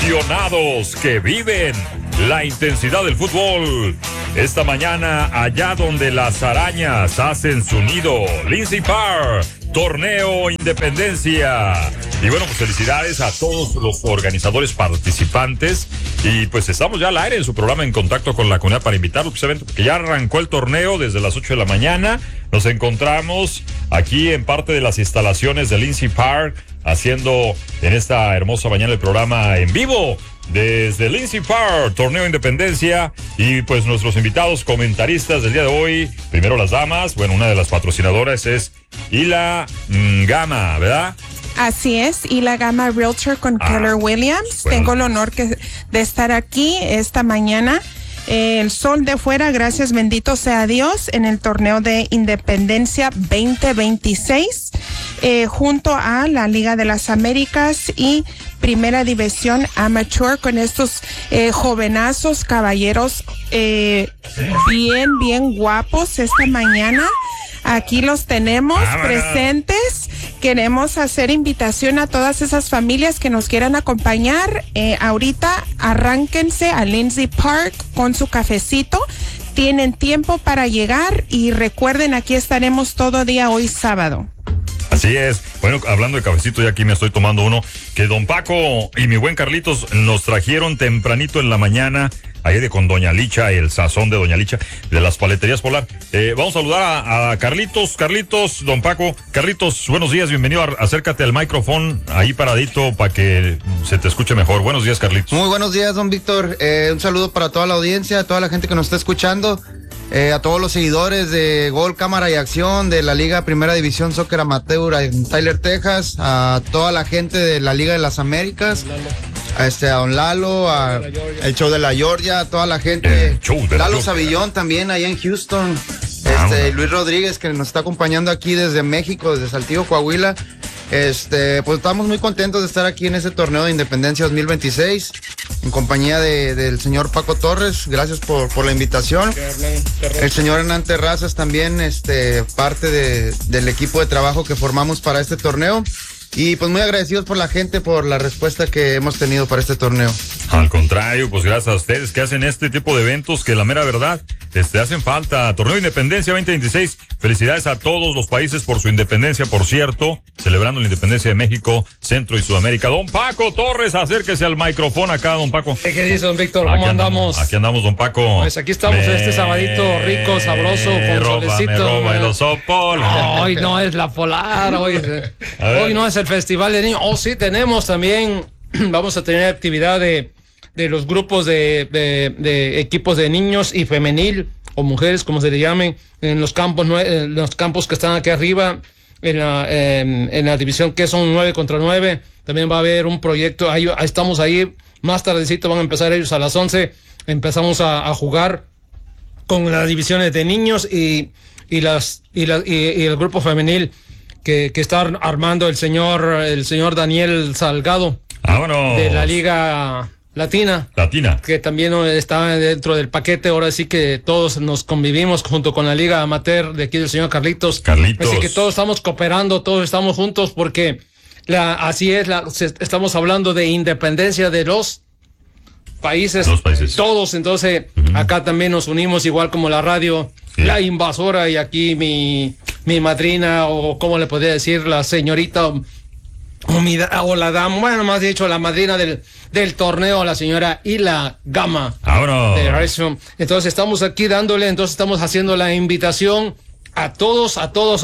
aficionados que viven la intensidad del fútbol. Esta mañana, allá donde las arañas hacen su nido, Lindsay Park, Torneo Independencia. Y bueno, pues felicidades a todos los organizadores participantes. Y pues estamos ya al aire en su programa En Contacto con la Comunidad para invitarlos precisamente porque ya arrancó el torneo desde las 8 de la mañana. Nos encontramos aquí en parte de las instalaciones de Lindsay Park, haciendo en esta hermosa mañana el programa en vivo desde Lindsay Park, Torneo Independencia. Y pues nuestros invitados comentaristas del día de hoy, primero las damas. Bueno, una de las patrocinadoras es Hila Gama, ¿verdad? Así es, y la Gama Realtor con Keller Williams. Bueno. Tengo el honor de estar aquí esta mañana. El sol de fuera, gracias bendito sea Dios, en el torneo de Independencia 2026, junto a la Liga de las Américas y Primera División Amateur, con estos jovenazos caballeros bien guapos esta mañana. Aquí los tenemos presentes. Queremos hacer invitación a todas esas familias que nos quieran acompañar. Ahorita arránquense a Lindsay Park con su cafecito. Tienen tiempo para llegar y recuerden, aquí estaremos todo día hoy sábado. Así es. Bueno, hablando de cafecito, ya aquí me estoy tomando uno que don Paco y mi buen Carlitos nos trajeron tempranito en la mañana, ahí de con Doña Licha, el sazón de Doña Licha, de las paleterías Polar. Vamos a saludar a Carlitos. Carlitos, don Paco. Carlitos, buenos días, bienvenido. Acércate al micrófono ahí paradito para que se te escuche mejor. Buenos días, Carlitos. Muy buenos días, don Víctor. Un saludo para toda la audiencia, a toda la gente que nos está escuchando. A todos los seguidores de Gol, Cámara y Acción, de la Liga Primera División Soccer Amateur en Tyler, Texas, a toda la gente de la Liga de las Américas, a don Lalo, el show de la Georgia, a toda la gente, Lalo Savillón también allá en Houston, Luis Rodríguez que nos está acompañando aquí desde México, desde Saltillo, Coahuila. Pues estamos muy contentos de estar aquí en este torneo de Independencia 2026 en compañía del señor Paco Torres. Gracias por la invitación. El señor Hernán Terrazas también, parte del equipo de trabajo que formamos para este torneo. Y pues muy agradecidos por la gente, por la respuesta que hemos tenido para este torneo. Al contrario, pues gracias a ustedes que hacen este tipo de eventos que la mera verdad hacen falta. Torneo Independencia 2026. Felicidades a todos los países por su independencia, por cierto, celebrando la independencia de México, Centro y Sudamérica. Don Paco Torres, acérquese al micrófono acá, don Paco. ¿Qué dice, don Víctor? ¿Cómo andamos? Aquí andamos, don Paco. Pues aquí estamos este sabadito rico, sabroso, con solecito. Me roba el oso polar. Hoy no es la polar, hoy no es el Festival de Niños. Oh, sí, tenemos también, vamos a tener actividad de los grupos de equipos de niños y femenil o mujeres, como se le llamen, en los campos que están aquí arriba, en la división que son 9 contra 9. También va a haber un proyecto, ahí estamos ahí, más tardecito van a empezar ellos a las 11, empezamos a jugar con las divisiones de niños y el grupo femenil que está armando el señor Daniel Salgado, de la Liga Latina, que también está dentro del paquete. Ahora sí que todos nos convivimos junto con la Liga Amateur de aquí del señor Carlitos. Así que todos estamos cooperando, todos estamos juntos porque estamos hablando de independencia de los países. Todos, entonces acá también nos unimos igual como la radio, la invasora, y aquí mi madrina, o como le podría decir, la señorita o la dama, bueno, más dicho, la madrina del torneo, la señora Hila Gama. Entonces estamos aquí entonces estamos haciendo la invitación a todos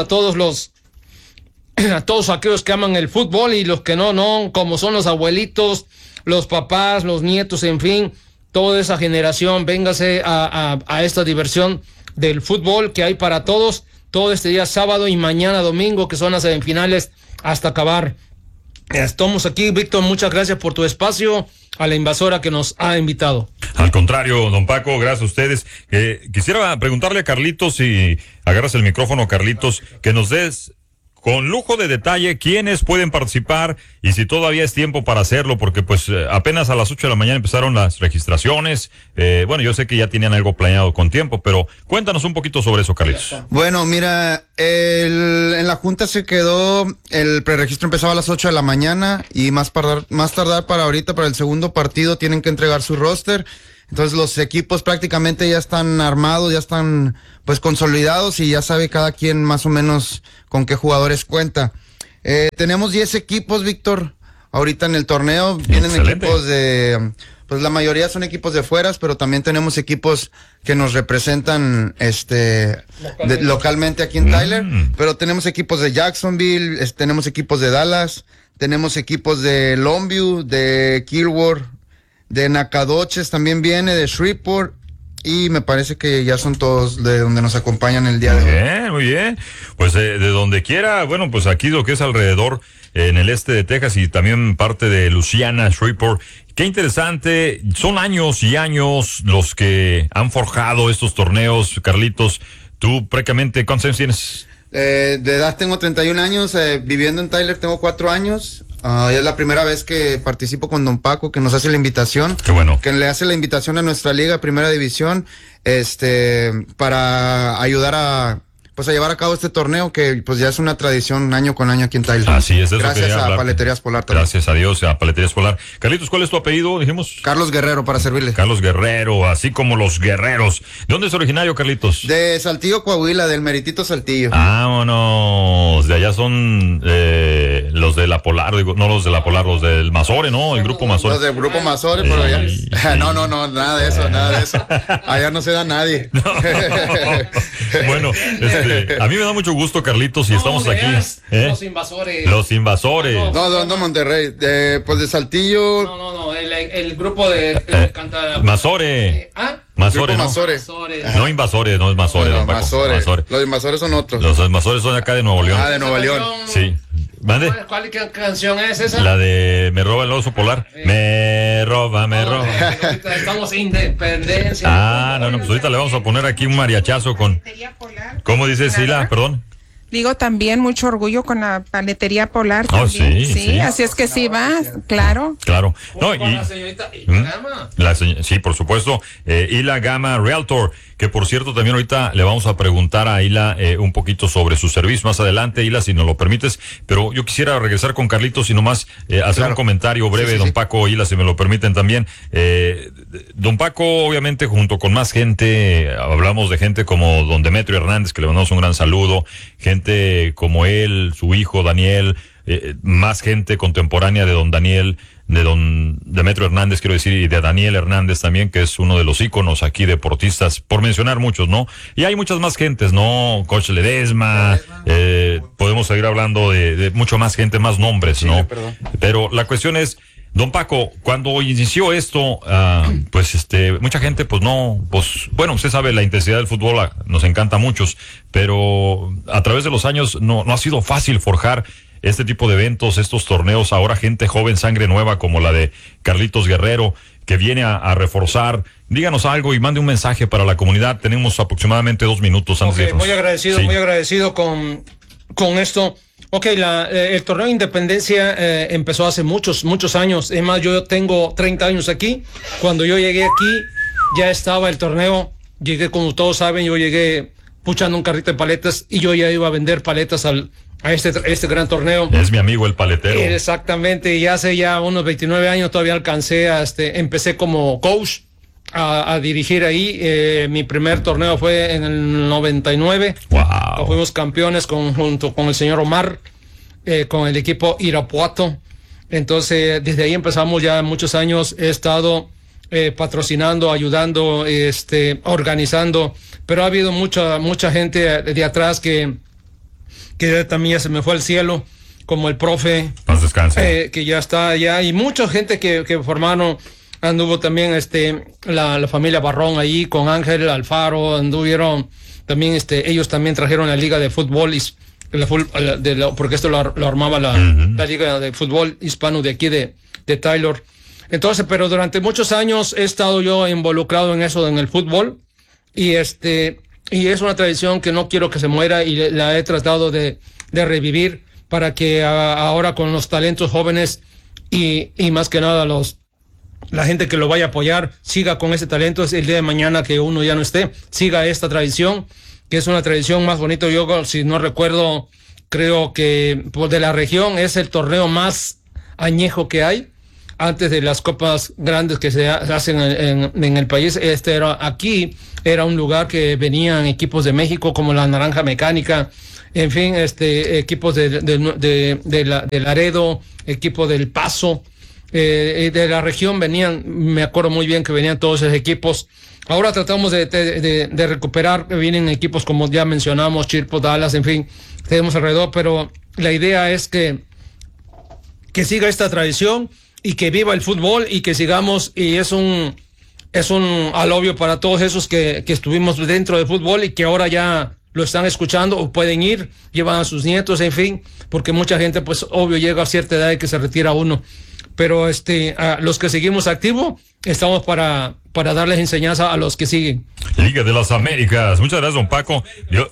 aquellos que aman el fútbol y los que no, como son los abuelitos, los papás, los nietos, en fin, toda esa generación, véngase a esta diversión del fútbol que hay para todos, todo este día sábado y mañana domingo, que son las semifinales hasta acabar. Estamos aquí, Víctor, muchas gracias por tu espacio, a la invasora que nos ha invitado. Al contrario, don Paco, gracias a ustedes. Quisiera preguntarle a Carlitos, si agarras el micrófono, Carlitos, que nos des con lujo de detalle quiénes pueden participar y si todavía es tiempo para hacerlo, porque pues apenas a las 8 de la mañana empezaron las registraciones. Bueno, yo sé que ya tenían algo planeado con tiempo, pero cuéntanos un poquito sobre eso, Carlitos. Bueno, mira, en la junta se quedó, el preregistro empezaba a las 8 de la mañana y más tardar para ahorita, para el segundo partido, tienen que entregar su roster. Entonces los equipos prácticamente ya están armados, ya están pues consolidados y ya sabe cada quien más o menos con qué jugadores cuenta. Tenemos 10 equipos, Víctor, ahorita en el torneo. Vienen Excelente. equipos pues la mayoría son equipos de fueras, pero también tenemos equipos que nos representan localmente aquí en Tyler. Pero tenemos equipos de Jacksonville, tenemos equipos de Dallas, tenemos equipos de Longview, de Kilworth, de Nacogdoches también viene, de Shreveport, y me parece que ya son todos de donde nos acompañan el día de hoy. Muy bien. Pues de donde quiera, bueno, pues aquí lo que es alrededor, en el este de Texas y también parte de Louisiana, Shreveport. Qué interesante, son años y años los que han forjado estos torneos, Carlitos. Tú prácticamente, ¿cuántos años tienes? De edad tengo 31 años, viviendo en Tyler tengo 4 años. Es la primera vez que participo con Don Paco, que nos hace la invitación. Qué bueno. Que le hace la invitación a nuestra liga, Primera División, para ayudar a llevar a cabo este torneo que pues ya es una tradición año con año aquí en Tyler. Así es, eso gracias a hablar. Paleterías Polar también. Gracias a Dios, a Paleterías Polar. Carlitos, ¿cuál es tu apellido? Dijimos. Carlos Guerrero, para servirle. Carlos Guerrero, así como los guerreros. ¿De dónde es originario, Carlitos? De Saltillo, Coahuila, del Meritito Saltillo. Vámonos. De allá son los de la Polar, digo, no los de la Polar, los del Mazore, ¿no? El grupo Mazore. Los del grupo Mazore, pero allá. No, nada de eso. Allá no se da nadie. No. Bueno, a mí me da mucho gusto, Carlitos, y estamos aquí. Los invasores. Los invasores. No, Monterrey. Pues de Saltillo. No, el grupo de canta. Mazore. Mazore, ¿no? Mazore. No invasores, no es Mazore. No, don Paco. Mazore. Los invasores son otros. Los invasores son de acá de Nuevo León. De Nuevo León. Sí. ¿Mande? ¿Cuál canción es esa? La de Me roba el oso polar. Me roba. Ahorita estamos en independencia. No, pues ahorita le vamos a poner aquí un mariachazo con... ¿Cómo dice Sila? Perdón. Digo también mucho orgullo con la Paletería Polar. Oh, también. sí. Así es que sí va, claro. Claro. No, Con la señorita Gama. Sí, por supuesto. Hila Gama Realtor, que por cierto también ahorita le vamos a preguntar a Hila un poquito sobre su servicio más adelante, Hila, si nos lo permites. Pero yo quisiera regresar con Carlitos y nomás hacer un comentario breve, don Paco, Hila, si me lo permiten también. Don Paco, obviamente, junto con más gente, hablamos de gente como don Demetrio Hernández, que le mandamos un gran saludo, gente como él, su hijo Daniel, más gente contemporánea de don Daniel, de don Demetrio Hernández, quiero decir, y de Daniel Hernández también, que es uno de los íconos aquí deportistas, por mencionar muchos, ¿no? Y hay muchas más gentes, ¿no? Coach Ledesma, podemos seguir hablando de mucho más gente, más nombres, ¿no? Perdón. Pero la cuestión es, don Paco, cuando inició esto, mucha gente, bueno, usted sabe, la intensidad del fútbol nos encanta a muchos, pero a través de los años no ha sido fácil forjar este tipo de eventos, estos torneos. Ahora gente joven, sangre nueva, como la de Carlitos Guerrero, que viene a reforzar. Díganos algo y mande un mensaje para la comunidad. Tenemos aproximadamente 2 minutos antes de irnos. Muy agradecido con esto. El torneo de Independencia empezó hace muchos años. Es más, yo tengo 30 años aquí. Cuando yo llegué aquí, ya estaba el torneo. Llegué, como todos saben, yo llegué puchando un carrito de paletas y yo ya iba a vender paletas a este gran torneo. Es mi amigo el paletero. Exactamente, y hace ya unos 29 años todavía alcancé empecé como coach a dirigir ahí. Mi primer torneo fue en el 99. Wow. Fuimos campeones junto con el señor Omar, con el equipo Irapuato. Entonces, desde ahí empezamos ya muchos años. He estado patrocinando, ayudando, organizando, pero ha habido mucha gente de atrás que también ya se me fue al cielo, como el profe, Paz descanse. que ya está allá, y mucha gente que formaron. Anduvo también la familia Barrón ahí con Ángel Alfaro, anduvieron también ellos también trajeron la liga de fútbol porque esto lo armaba la liga de fútbol hispano de aquí de Tyler. Entonces, pero durante muchos años he estado yo involucrado en eso, en el fútbol, y es una tradición que no quiero que se muera, y la he tratado de de revivir para que ahora con los talentos jóvenes y más que nada la gente que lo vaya a apoyar siga con ese talento. Es el día de mañana que uno ya no esté, siga esta tradición, que es una tradición más bonita. Yo, si no recuerdo, creo que de la región es el torneo más añejo que hay antes de las copas grandes que se hacen en el país. Aquí era un lugar que venían equipos de México como la Naranja Mecánica, en fin, equipos de Laredo, equipo del Paso, de la región venían, me acuerdo muy bien que venían todos esos equipos. Ahora tratamos de recuperar, vienen equipos como ya mencionamos, Chirpo, Dallas, en fin, tenemos alrededor, pero la idea es que siga esta tradición y que viva el fútbol y que sigamos, y es un alivio para todos esos que estuvimos dentro del fútbol y que ahora ya lo están escuchando o pueden ir, llevan a sus nietos, en fin, porque mucha gente, pues obvio, llega a cierta edad y que se retira uno. Pero a los que seguimos activos, estamos para darles enseñanza a los que siguen. Liga de las Américas. Muchas gracias, don Paco.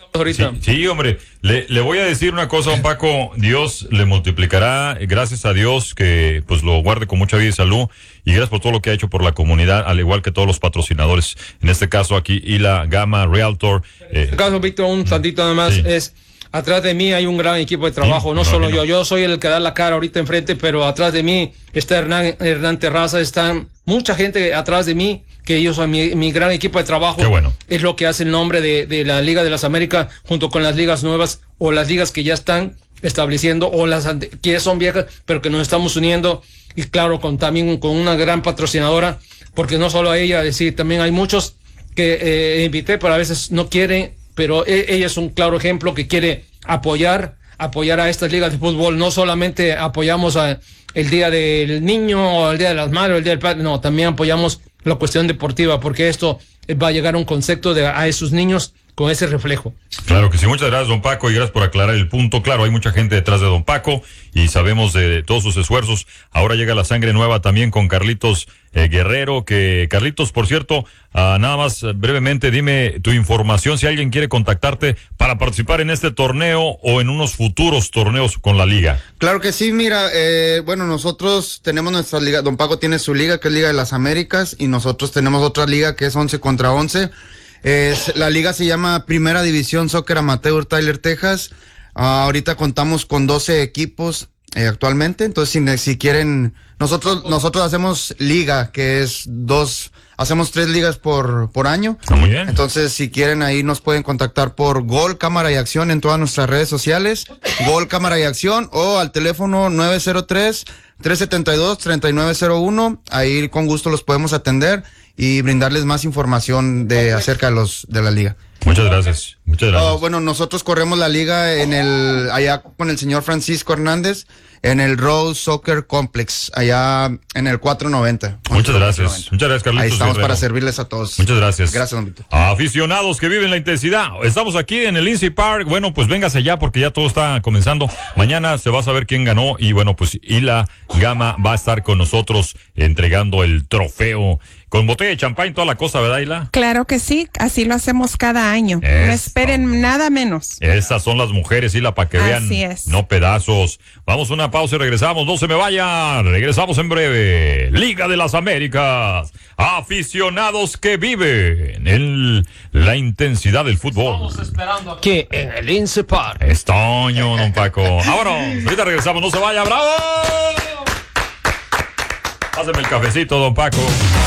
Sí, hombre, le voy a decir una cosa, don Paco. Dios le multiplicará. Gracias a Dios que pues lo guarde con mucha vida y salud. Y gracias por todo lo que ha hecho por la comunidad, al igual que todos los patrocinadores. En este caso aquí, Hila Gama Realtor. En este caso, Víctor, un tantito nada más, sí. Atrás de mí hay un gran equipo de trabajo, no solo yo soy el que da la cara ahorita enfrente, pero atrás de mí está Hernán Terraza, están mucha gente atrás de mí, que ellos son mi gran equipo de trabajo. Qué bueno. Es lo que hace el nombre de la Liga de las Américas, junto con las ligas nuevas o las ligas que ya están estableciendo o las que ya son viejas, pero que nos estamos uniendo, y claro, también con una gran patrocinadora, porque no solo a ella, también hay muchos que invité, pero a veces no quieren, pero ella es un claro ejemplo que quiere apoyar a estas ligas de fútbol. No solamente apoyamos el Día del Niño o el Día de las Madres o el Día del Padre, no, también apoyamos la cuestión deportiva, porque esto va a llegar a un concepto a esos niños con ese reflejo. Claro que sí, muchas gracias, don Paco, y gracias por aclarar el punto. Claro, hay mucha gente detrás de don Paco y sabemos de todos sus esfuerzos. Ahora llega la sangre nueva también con Carlitos Guerrero, que Carlitos, por cierto, nada más brevemente, dime tu información si alguien quiere contactarte para participar en este torneo o en unos futuros torneos con la liga. Claro que sí, mira, bueno, nosotros tenemos nuestra liga, don Paco tiene su liga, que es Liga de las Américas, y nosotros tenemos otra liga que es 11 contra 11. La liga se llama Primera División Soccer Amateur Tyler, Texas. Ahorita contamos con 12 equipos actualmente, entonces si quieren, nosotros hacemos liga, que es hacemos 3 ligas por año. Muy bien. Entonces, si quieren, ahí nos pueden contactar por Gol, Cámara y Acción en todas nuestras redes sociales, Gol, Cámara y Acción, o al teléfono 903-372-3901, ahí con gusto los podemos atender y brindarles más información acerca de la liga. Muchas gracias. Bueno, nosotros corremos la liga allá con el señor Francisco Hernández, en el Rose Soccer Complex, allá en el 490. Muchas gracias, Carlitos. Ahí estamos para servirles a todos. Muchas gracias. Gracias, don Víctor. Aficionados que viven la intensidad, estamos aquí en el Lindsay Park. Bueno, pues véngase ya porque ya todo está comenzando. Mañana se va a saber quién ganó y bueno, pues Hila Gama va a estar con nosotros entregando el trofeo con botella de champán y toda la cosa, ¿verdad, Hila? Claro que sí, así lo hacemos cada año. No esperen nada menos. Esas son las mujeres, Hila, para que vean, no pedazos. Vamos a una pausa y regresamos, no se me vayan. Regresamos en breve. Liga de las Américas. Aficionados que viven en la intensidad del fútbol. Estamos esperando aquí en el Lindsay Park. Estoño, don Paco. Vámonos, ahorita regresamos, no se vaya, ¡bravo! Pásame el cafecito, don Paco.